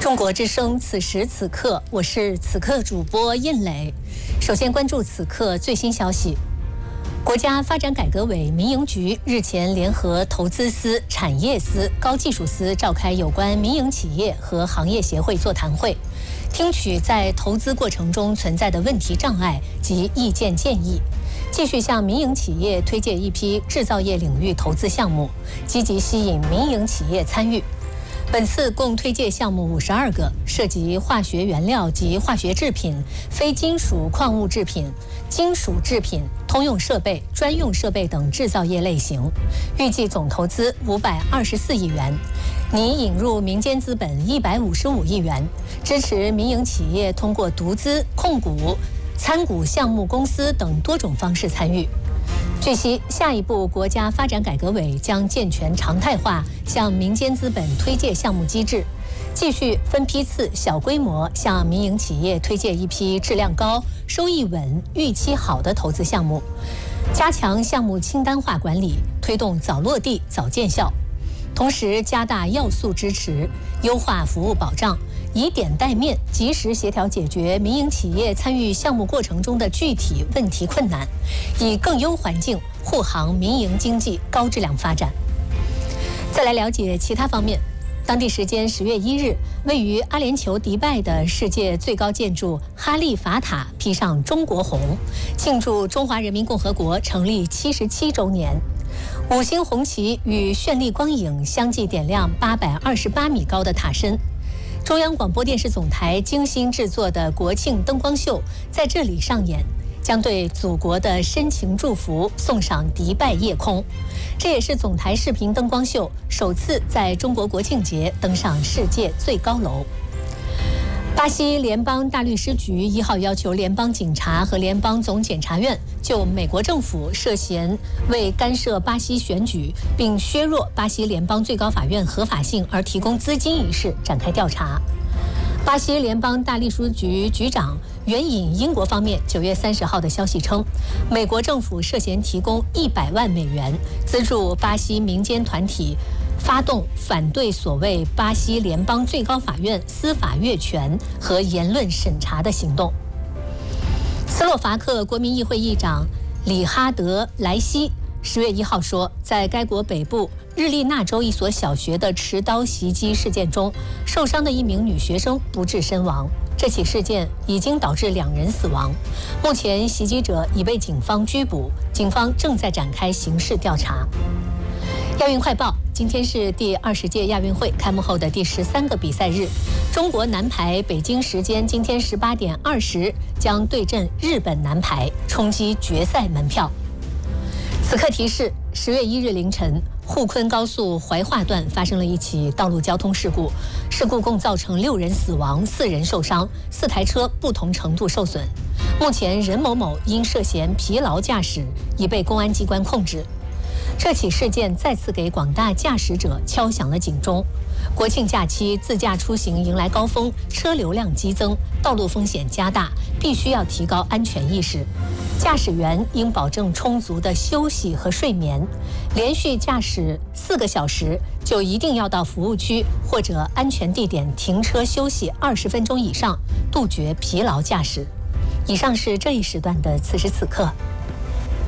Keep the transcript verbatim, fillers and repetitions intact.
中国之声，此时此刻，我是此刻主播印磊。首先关注此刻最新消息。国家发展改革委民营局日前联合投资司、产业司、高技术司召开有关民营企业和行业协会座谈会，听取在投资过程中存在的问题障碍及意见建议，继续向民营企业推荐一批制造业领域投资项目，积极吸引民营企业参与。本次共推介项目五十二个，涉及化学原料及化学制品、非金属矿物制品、金属制品、通用设备、专用设备等制造业类型，预计总投资五百二十四亿元，拟引入民间资本一百五十五亿元，支持民营企业通过独资、控股、参股项目公司等多种方式参与。据悉，下一步国家发展改革委将健全常态化向民间资本推介项目机制，继续分批次、小规模向民营企业推介一批质量高、收益稳、预期好的投资项目，加强项目清单化管理，推动早落地、早见效。同时，加大要素支持，优化服务保障，以点带面，及时协调解决民营企业参与项目过程中的具体问题困难，以更优环境护航民营经济高质量发展。再来了解其他方面。当地时间十月一日，位于阿联酋迪拜的世界最高建筑哈利法塔披上中国红，庆祝中华人民共和国成立七十七周年。五星红旗与绚丽光影相继点亮八百二十八米高的塔身。中央广播电视总台精心制作的国庆灯光秀在这里上演，将对祖国的深情祝福送上迪拜夜空。这也是总台视频灯光秀首次在中国国庆节登上世界最高楼。巴西联邦大律师局一号要求联邦警察和联邦总检察院就美国政府涉嫌为干涉巴西选举并削弱巴西联邦最高法院合法性而提供资金一事展开调查。巴西联邦大律师局局长援引英国方面九月三十号的消息称，美国政府涉嫌提供一百万美元资助巴西民间团体发动反对所谓巴西联邦最高法院司法越权和言论审查的行动。斯洛伐克国民议会议长里哈德·莱西十月一号说，在该国北部日利纳州一所小学的持刀袭击事件中，受伤的一名女学生不治身亡。这起事件已经导致两人死亡，目前袭击者已被警方拘捕，警方正在展开刑事调查。亚运快报，今天是第二十届亚运会开幕后的第十三个比赛日，中国男排北京时间今天十八点二十将对阵日本男排，冲击决赛门票。此刻提示：十月一日凌晨，沪昆高速怀化段发生了一起道路交通事故，事故共造成六人死亡、四人受伤，四台车不同程度受损。目前，任某某因涉嫌疲劳驾驶已被公安机关控制。这起事件再次给广大驾驶者敲响了警钟。国庆假期自驾出行迎来高峰，车流量激增，道路风险加大，必须要提高安全意识。驾驶员应保证充足的休息和睡眠，连续驾驶四个小时就一定要到服务区或者安全地点停车休息二十分钟以上，杜绝疲劳驾驶。以上是这一时段的此时此刻。